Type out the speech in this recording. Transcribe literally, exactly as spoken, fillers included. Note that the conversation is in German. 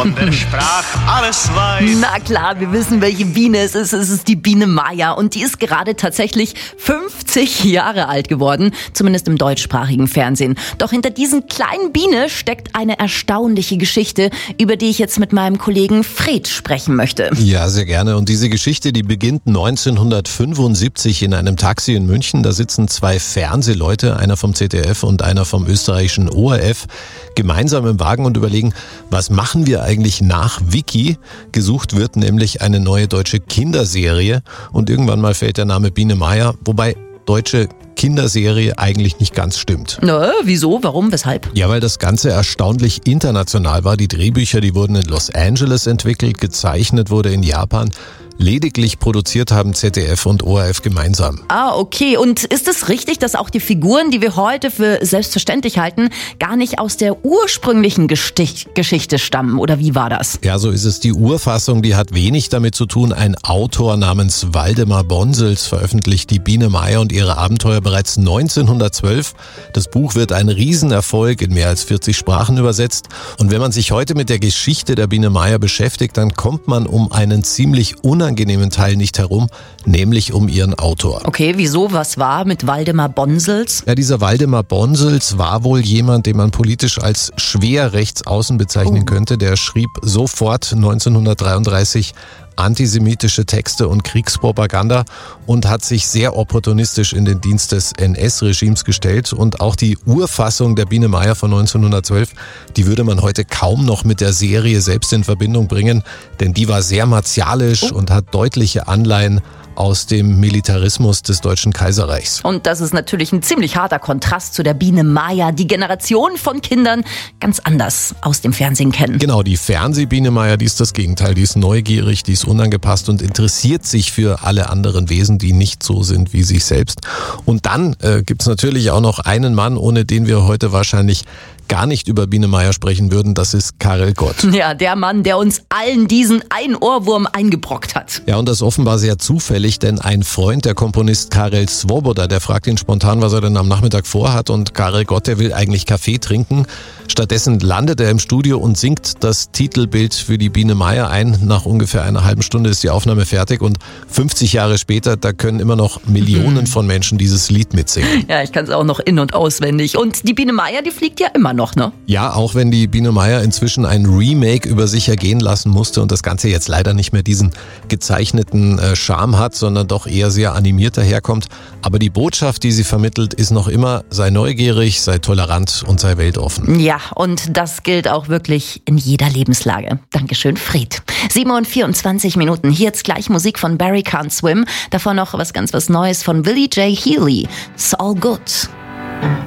von der Sprache alles weiß. Na klar, wir wissen, welche Biene es ist. Es ist die Biene Maya und die ist gerade tatsächlich fünfzig Jahre alt geworden, zumindest im deutschsprachigen Fernsehen. Doch hinter diesen kleinen Biene steckt eine erstaunliche Geschichte, über die ich jetzt mit meinem Kollegen Fred sprechen möchte. Ja, sehr gerne. Und diese Geschichte, die beginnt neunzehnhundertfünfundsiebzig in einem Taxi in München. Da sitzen zwei Fernsehleute, einer vom Z D F und einer vom österreichischen O R F, gemeinsam im Wagen und überlegen, was machen wir eigentlich nach Vicky? Gesucht wird nämlich eine neue deutsche Kinderserie und irgendwann mal fällt der Name Biene Maya, wobei deutsche Kinderserie eigentlich nicht ganz stimmt. Na, wieso? Warum? Weshalb? Ja, weil das Ganze erstaunlich international war. Die Drehbücher, die wurden in Los Angeles entwickelt, gezeichnet wurde in Japan. Lediglich produziert haben Z D F und O R F gemeinsam. Ah, okay. Und ist es richtig, dass auch die Figuren, die wir heute für selbstverständlich halten, gar nicht aus der ursprünglichen Gestich- Geschichte stammen? Oder wie war das? Ja, so ist es. Die Urfassung, die hat wenig damit zu tun. Ein Autor namens Waldemar Bonsels veröffentlicht die Biene Maya und ihre Abenteuer bereits neunzehnhundertzwölf. Das Buch wird ein Riesenerfolg, in mehr als vierzig Sprachen übersetzt. Und wenn man sich heute mit der Geschichte der Biene Maya beschäftigt, dann kommt man um einen ziemlich unangenehmen unangenehmen Teil nicht herum, nämlich um ihren Autor. Okay, wieso? Was war mit Waldemar Bonsels? Ja, dieser Waldemar Bonsels war wohl jemand, den man politisch als schwer rechtsaußen bezeichnen oh. könnte. Der schrieb sofort neunzehnhundertdreiunddreißig antisemitische Texte und Kriegspropaganda und hat sich sehr opportunistisch in den Dienst des N S-Regimes gestellt. Und auch die Urfassung der Biene Maya von neunzehnhundertzwölf, die würde man heute kaum noch mit der Serie selbst in Verbindung bringen, denn die war sehr martialisch oh. und hat deutliche Anleihen aus dem Militarismus des Deutschen Kaiserreichs. Und das ist natürlich ein ziemlich harter Kontrast zu der Biene Maya, die Generation von Kindern ganz anders aus dem Fernsehen kennen. Genau, die Fernsehbiene Maya, die ist das Gegenteil. Die ist neugierig, die ist unangepasst und interessiert sich für alle anderen Wesen, die nicht so sind wie sich selbst. Und dann äh, gibt's natürlich auch noch einen Mann, ohne den wir heute wahrscheinlich gar nicht über Biene Maya sprechen würden, das ist Karel Gott. Ja, der Mann, der uns allen diesen einen Ohrwurm eingebrockt hat. Ja, und das offenbar sehr zufällig, denn ein Freund, der Komponist Karel Svoboda, der fragt ihn spontan, was er denn am Nachmittag vorhat, und Karel Gott, der will eigentlich Kaffee trinken. Stattdessen landet er im Studio und singt das Titelbild für die Biene Maya ein. Nach ungefähr einer halben Stunde ist die Aufnahme fertig und fünfzig Jahre später, da können immer noch Millionen mhm. von Menschen dieses Lied mitsingen. Ja, ich kann es auch noch in- und auswendig. Und die Biene Maya, die fliegt ja immer noch, ne? Ja, auch wenn die Biene Maya inzwischen ein Remake über sich ergehen lassen musste und das Ganze jetzt leider nicht mehr diesen gezeichneten äh, Charme hat, sondern doch eher sehr animiert daherkommt. Aber die Botschaft, die sie vermittelt, ist noch immer: sei neugierig, sei tolerant und sei weltoffen. Ja, und das gilt auch wirklich in jeder Lebenslage. Dankeschön, Fred. sieben Uhr und vierundzwanzig Minuten. Hier jetzt gleich Musik von Barry Can't Swim. Davor noch was ganz was Neues von Willie J. Healy. It's all good.